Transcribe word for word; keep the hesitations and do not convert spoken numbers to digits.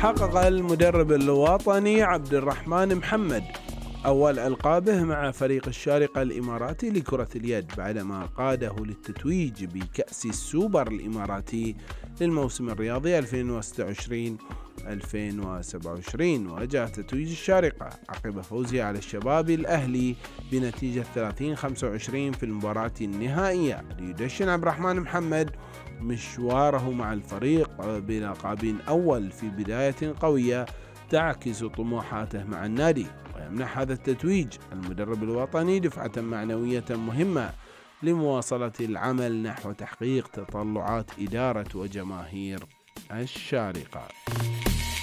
حقق المدرب الوطني عبد الرحمن محمد أول ألقابه مع فريق الشارقة الإماراتي لكرة اليد بعدما قاده للتتويج بكأس السوبر الإماراتي للموسم الرياضي ألفين وستة وعشرين ألفين وسبعة وعشرين. وجاء تتويج الشارقة عقب فوزه على الشباب الأهلي بنتيجة ثلاثين خمسة وعشرين في المباراة النهائية، ليدشن عبد الرحمن محمد مشواره مع الفريق بلقب أول في بداية قوية تعكس طموحاته مع النادي. ويمنح هذا التتويج المدرب الوطني دفعة معنوية مهمة لمواصلة العمل نحو تحقيق تطلعات إدارة وجماهير الشارقة.